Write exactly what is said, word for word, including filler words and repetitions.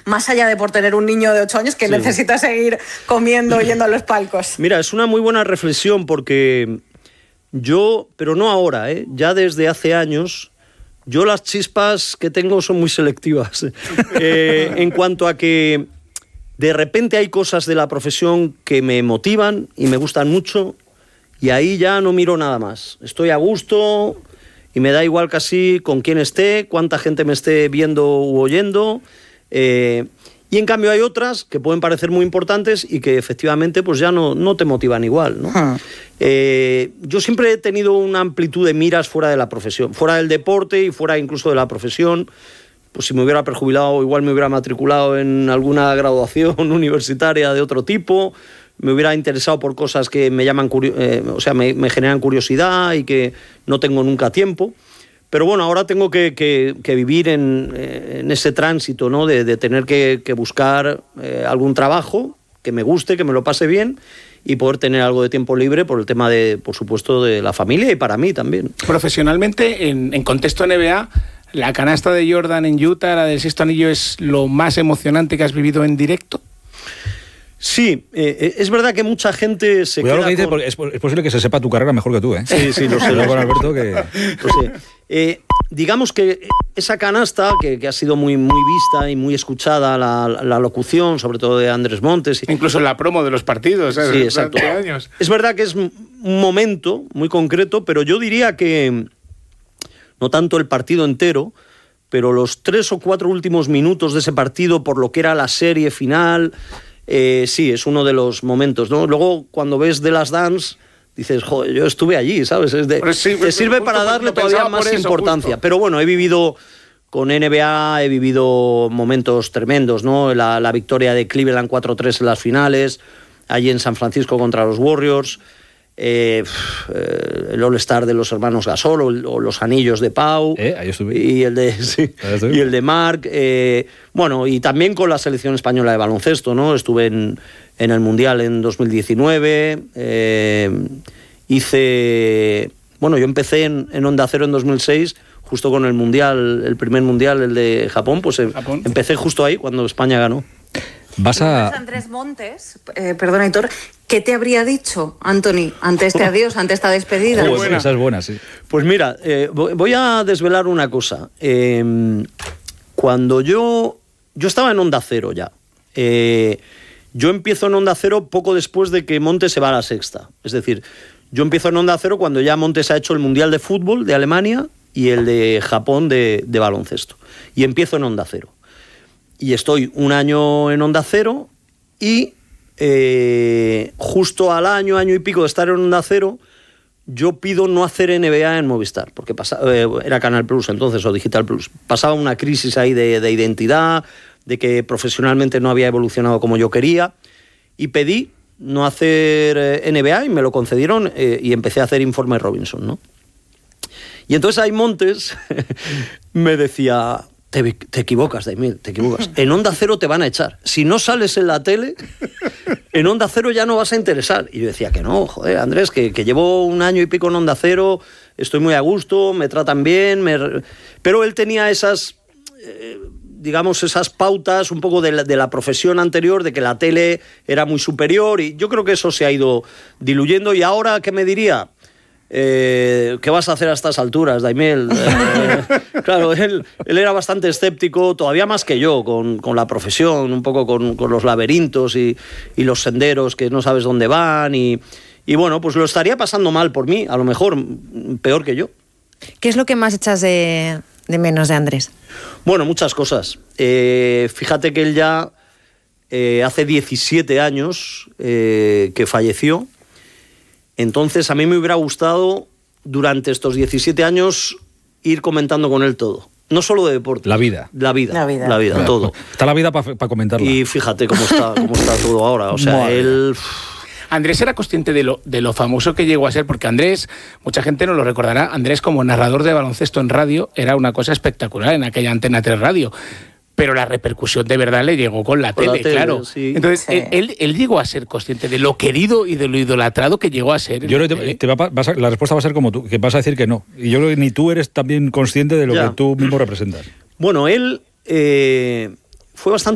más allá de por tener un niño de ocho años que sí. necesita seguir comiendo, yendo a los palcos. Mira, es una muy buena reflexión porque yo, pero no ahora, ¿eh? ya desde hace años, yo las chispas que tengo son muy selectivas. eh, en cuanto a que de repente hay cosas de la profesión que me motivan y me gustan mucho y ahí ya no miro nada más. Estoy a gusto y me da igual casi con quién esté, cuánta gente me esté viendo u oyendo. Eh, y en cambio hay otras que pueden parecer muy importantes y que efectivamente pues ya no, no te motivan igual, ¿no? Uh-huh. Eh, yo siempre he tenido una amplitud de miras fuera de la profesión, fuera del deporte y fuera incluso de la profesión. Pues si me hubiera perjubilado, igual me hubiera matriculado en alguna graduación universitaria de otro tipo, me hubiera interesado por cosas que me llaman, eh, o sea, me, me generan curiosidad y que no tengo nunca tiempo. Pero bueno, ahora tengo que, que, que vivir en, en ese tránsito, ¿no? De, de tener que, que buscar eh, algún trabajo que me guste, que me lo pase bien y poder tener algo de tiempo libre por el tema de, por supuesto, de la familia y para mí también. Profesionalmente, en, en contexto N B A, ¿la canasta de Jordan en Utah, la del sexto anillo, es lo más emocionante que has vivido en directo? Sí, eh, es verdad que mucha gente se Cuidado queda lo que con... dices, porque es, es posible que se sepa tu carrera mejor que tú, ¿eh? Sí, sí, lo sé. Lo con Alberto que... Lo sé. Eh, digamos que esa canasta, que, que ha sido muy, muy vista y muy escuchada, la, la locución, sobre todo de Andrés Montes... Incluso en la promo de los partidos, ¿sabes? Sí, exacto. Años. Es verdad que es un momento muy concreto, pero yo diría que no tanto el partido entero, pero los tres o cuatro últimos minutos de ese partido, por lo que era la serie final... Eh, sí, es uno de los momentos, ¿no? Luego, cuando ves The Last Dance, dices, joder, yo estuve allí, ¿sabes? Es de, sí, te sirve para darle todavía más eso, importancia. Justo. Pero bueno, he vivido con N B A, he vivido momentos tremendos, ¿no? La, la victoria de Cleveland cuatro tres en las finales, allí en San Francisco contra los Warriors, eh, el All-Star de los hermanos Gasol, o, o los anillos de Pau, eh, ahí estuve. y el de sí, y el de Marc, eh, bueno, y también con la selección española de baloncesto, ¿no? Estuve en, en el Mundial en dos mil diecinueve, eh, hice, bueno, yo empecé en, en Onda Cero en dos mil seis, justo con el Mundial, el primer Mundial, el de Japón, pues ¿Japón? empecé justo ahí cuando España ganó. Vas a... Andrés Montes, eh, perdona, Hitor, ¿qué te habría dicho, Anthony, ante este adiós, ante esta despedida? Oh, buena. Esa es buena, sí. Pues mira, eh, voy a desvelar una cosa. Eh, cuando yo... Yo estaba en Onda Cero ya. Eh, yo empiezo en Onda Cero poco después de que Montes se va a la Sexta. Es decir, yo empiezo en Onda Cero cuando ya Montes ha hecho el Mundial de Fútbol de Alemania y el de Japón de, de baloncesto. Y empiezo en Onda Cero. Y estoy un año en Onda Cero y eh, justo al año, año y pico de estar en Onda Cero, yo pido no hacer N B A en Movistar, porque pasaba, eh, era Canal Plus entonces, o Digital Plus. Pasaba una crisis ahí de, de identidad, de que profesionalmente no había evolucionado como yo quería, y pedí no hacer eh, N B A y me lo concedieron eh, y empecé a hacer Informe Robinson, ¿no? Y entonces ahí Montes me decía... Te, te equivocas, Daimiel, te equivocas. En Onda Cero te van a echar. Si no sales en la tele, en Onda Cero ya no vas a interesar. Y yo decía que no, joder, Andrés, que, que llevo un año y pico en Onda Cero, estoy muy a gusto, me tratan bien, me... pero él tenía esas, eh, digamos, esas pautas un poco de la, de la profesión anterior, de que la tele era muy superior, y yo creo que eso se ha ido diluyendo. Y ahora, ¿qué me diría? Eh, ¿qué vas a hacer a estas alturas, Daimiel? Eh, claro, él, él era bastante escéptico, todavía más que yo, con, con la profesión, un poco con, con los laberintos y, y los senderos que no sabes dónde van, y, y bueno, pues lo estaría pasando mal por mí, a lo mejor peor que yo. ¿Qué es lo que más echas de, de menos de Andrés? Bueno, muchas cosas. Eh, fíjate que él ya eh, hace diecisiete años eh, que falleció. Entonces, a mí me hubiera gustado, durante estos diecisiete años, ir comentando con él todo. No solo de deporte. La vida. La vida. La vida. La vida, Claro. todo. Está la vida para pa comentarla. Y fíjate cómo está, cómo está todo ahora. O sea, Madre. él... Andrés era consciente de lo, de lo famoso que llegó a ser, porque Andrés, mucha gente no lo recordará, Andrés como narrador de baloncesto en radio era una cosa espectacular en aquella Antena tres Radio. Pero la repercusión de verdad le llegó con la, Con tele, la tele, claro. sí. Entonces, Sí. él, él llegó a ser consciente de lo querido y de lo idolatrado que llegó a ser. Yo creo que te, te va, a- vas a- la respuesta va a ser como tú, que vas a decir que no. Y yo creo que ni tú eres también consciente de lo Ya. que tú mismo representas. Bueno, él eh, fue bastante